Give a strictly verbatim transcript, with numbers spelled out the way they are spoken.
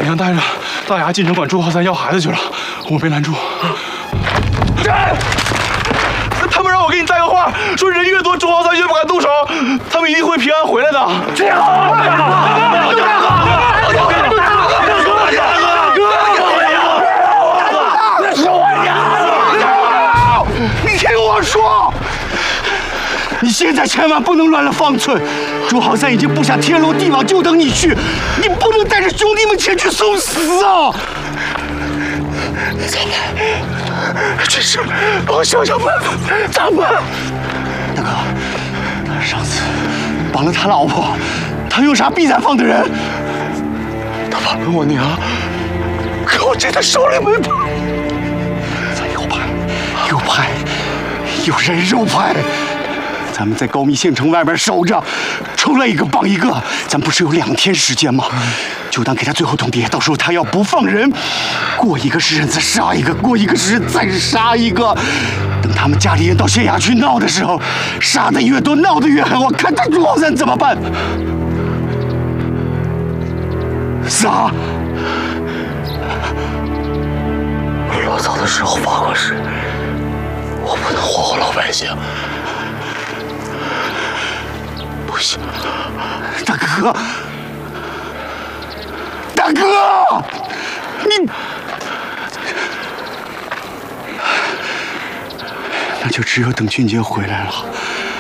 娘带着大牙进城管朱浩三要孩子去了，我没拦住。他们让我给你带个话，说人越多，朱浩三越不敢动手，他们一定会平安回来的。这样啊！大哥， 你听我说，你现在千万不能乱了方寸。朱浩三已经布下天罗地网，就等你去，你不能带着兄弟们前去送死啊！ 怎么办？这事帮我想想办法，咋办？ 大哥，上次绑了他老婆，他用啥逼咱放的人？ 他绑了我娘，可我这他手里没绑。 咱有牌，有牌，有人肉牌。咱们在高密县城外边守着，出来一个绑一个。咱不是有两天时间吗？就当给他最后通牒，到时候他要不放人，过一个时辰再杀一个，过一个时辰再杀一个。等他们家里人到县衙去闹的时候，杀的越多，闹得越狠，我看他朱浩三怎么办？杀！ 落草的时候发过誓，我不能祸祸老百姓。不行， 大哥，大哥，你那就只有等俊杰回来了。